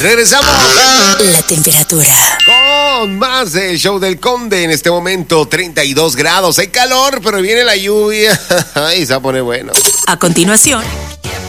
Regresamos La temperatura. con más del show del Conde. En este momento 32 grados. Hay calor, pero viene la lluvia. Ay, se va a poner bueno. A continuación,